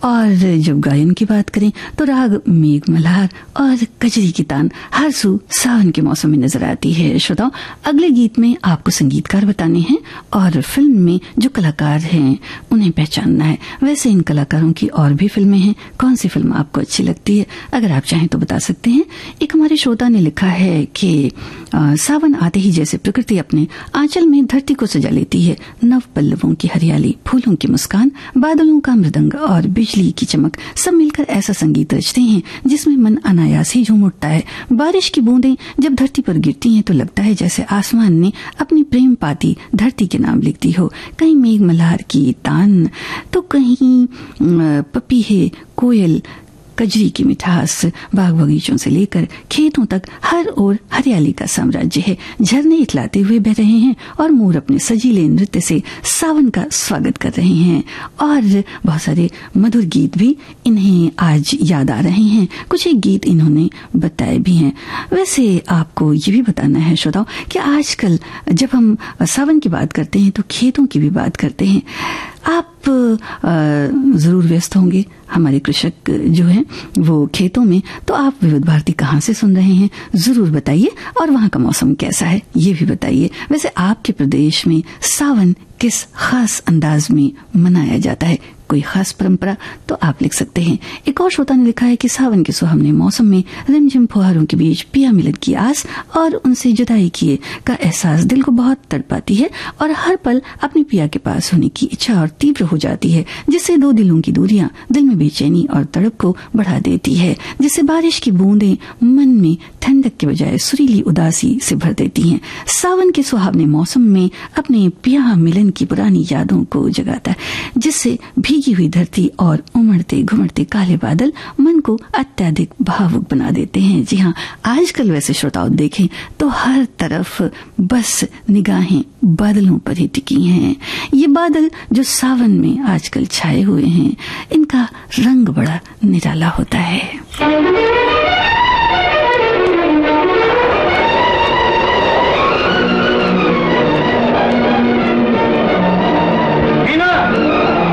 और जब गायन की बात करें तो राग मेघ मल्हार और कजरी की तान हर सू सावन के मौसम में नजर आती है। श्रोताओं, अगले गीत में आपको संगीतकार बताने हैं और फिल्म में जो कलाकार हैं उन्हें पहचानना है। वैसे इन कलाकारों की और भी फिल्में हैं, कौन सी फिल्म आपको अच्छी लगती है अगर आप चाहें तो बता सकते हैं। एक हमारे श्रोता ने लिखा है कि सावन आते ही जैसे प्रकृति अपने आंचल में धरती को सजा लेती है, नव पल्लवों की हरियाली, फूलों की मुस्कान, बादलों का मृदंग और बिजली की चमक सब मिलकर ऐसा संगीत रचते हैं जिसमें मन अनायास ही झूम उठता है। बारिश की बूंदें जब धरती पर गिरती हैं तो लगता है जैसे आसमान ने अपनी प्रेम पाती धरती के नाम लिखती हो। कहीं मेघ मल्हार की तान तो कहीं पपीहे, कोयल, कजरी की मिठास, बाग बगीचों से लेकर खेतों तक हर ओर हरियाली का साम्राज्य है। झरने इतलाते हुए बह रहे हैं और मोर अपने सजीले नृत्य से सावन का स्वागत कर रहे हैं। और बहुत सारे मधुर गीत भी इन्हें आज याद आ रहे हैं। कुछ एक गीत इन्होंने बताए भी हैं। वैसे आपको ये भी बताना है श्रोताओं कि आजकल जब हम सावन की बात करते हैं तो खेतों की भी बात करते हैं। आप जरूर व्यस्त होंगे, हमारे कृषक जो हैं वो खेतों में। तो आप विविध भारती कहाँ से सुन रहे हैं जरूर बताइए, और वहाँ का मौसम कैसा है ये भी बताइए। वैसे आपके प्रदेश में सावन किस खास अंदाज में मनाया जाता है, कोई खास परंपरा, तो आप लिख सकते हैं। एक और श्रोता ने लिखा है कि सावन के सुहावने मौसम में रिमझिम फुहारों के बीच पिया मिलन की आस और उनसे जुदाई किए का एहसास दिल को बहुत तड़पाती है और हर पल अपने पिया के पास होने की इच्छा और तीव्र हो जाती है, जिससे दो दिलों की दूरियां दिल में बेचैनी और तड़प को बढ़ा देती है, जिससे बारिश की बूंदें मन में ठंडक के बजाय सुरीली उदासी से भर देती हैं। सावन के सुहावने मौसम में अपने पिया मिलन की पुरानी यादों को जगाता है, जिससे भीगी हुई धरती और उमड़ते घुमड़ते काले बादल मन को अत्यधिक भावुक बना देते हैं। जी हाँ, आजकल वैसे श्रोताओं देखें तो हर तरफ बस निगाहें बादलों पर ही टिकी हैं। ये बादल जो सावन में आजकल छाए हुए हैं, इनका रंग बड़ा निराला होता है।